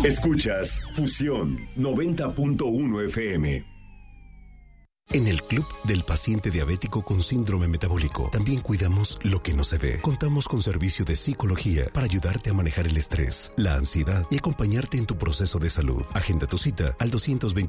Escuchas Fusión 90.1 FM. En el Club del Paciente Diabético con Síndrome Metabólico también cuidamos lo que no se ve. Contamos con servicio de psicología para ayudarte a manejar el estrés, la ansiedad y acompañarte en tu proceso de salud. Agenda tu cita al 220